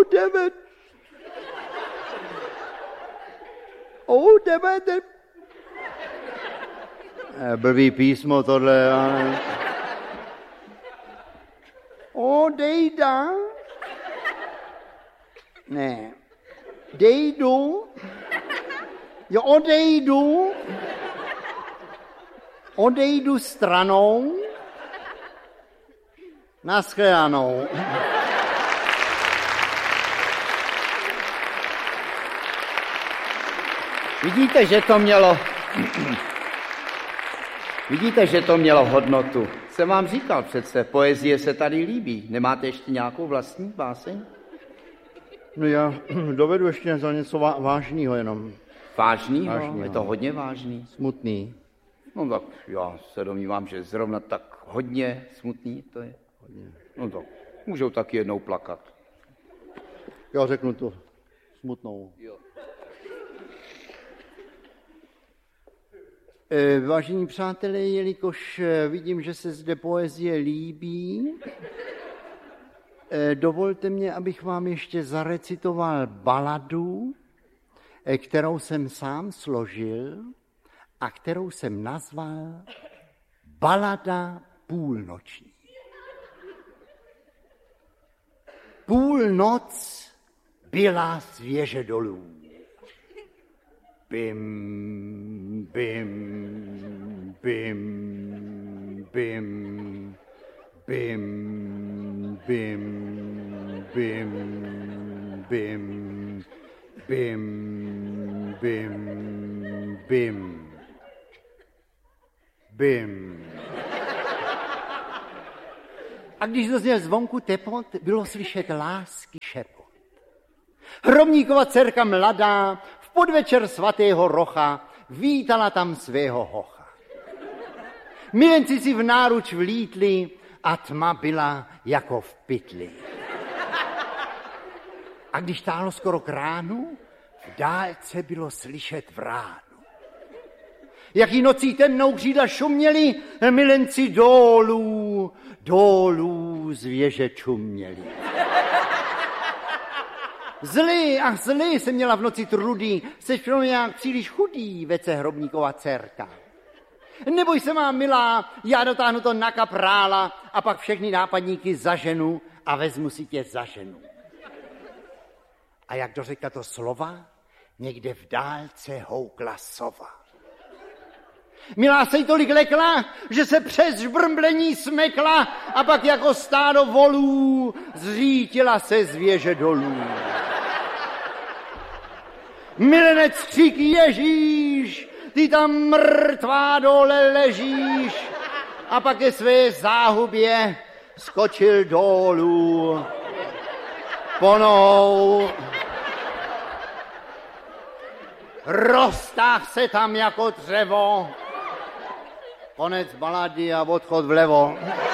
9. Blbý písmo tohle. Odejda. Ne. Dejdu. Jo, odejdu. Odejdu stranou. Naschledanou. Vidíte, že to mělo hodnotu. Jsem vám říkal přece, poezie se tady líbí. Nemáte ještě nějakou vlastní báseň? No já dovedu ještě za něco vážného jenom. Vážného? Je to hodně vážný. Smutný. No tak já se domnívám, že zrovna tak hodně smutný to je. Hodně. No tak můžou taky jednou plakat. Já řeknu to smutnou. Jo. Vážení přátelé, jelikož vidím, že se zde poezie líbí, dovolte mě, abych vám ještě zarecitoval baladu, kterou jsem sám složil a kterou jsem nazval Balada půlnoční. Půlnoc byla svěže dolů. Bim, bim, bim, bim, bim, bim, bim, bim, bim, bim, bim, bim. A když dozněl zvonku tepot, bylo slyšet lásky šepot. Hromníkova dcerka mladá v podvečer svatého Rocha vítala tam svého hocha. Milenci si v náruč vlítli a tma byla jako v pytli. A když táhlo skoro k ránu, v dálce bylo slyšet vránu. Jaký nocí temnou křídla šuměli, milenci dolů, dolů z věže čuměli. Zlý se měla v noci trudý, seš pro mě nějak příliš chudý, vece Hromníkova dcerka. Neboj se, má milá, já dotáhnu to na kaprála a pak všechny nápadníky zaženu a vezmu si tě za ženu. A jak dořekla to slova, někde v dálce houkla sova. Milá se jí tolik lekla, že se přes žbrmblení smekla a pak jako stádo volů zřítila se z věže dolů. Milenec křiky Ježíš, ty tam mrtvá dole ležíš, a pak ke své záhubě skočil dolů ponou. Roztáh se tam jako dřevo, konec balady a odchod vlevo.